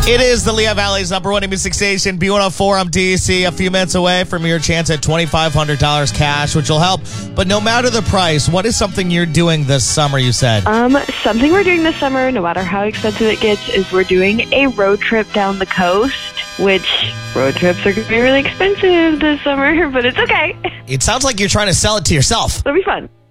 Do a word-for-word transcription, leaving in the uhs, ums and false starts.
It is the Lehigh Valley's number one music station, B one oh four. I'm D C, a few minutes away from your chance at twenty-five hundred dollars cash, which will help. But no matter the price, what is something you're doing this summer, you said? Um, something we're doing this summer, no matter how expensive it gets, is we're doing a road trip down the coast, which road trips are going to be really expensive this summer, but it's okay. It sounds like you're trying to sell it to yourself. It'll be fun.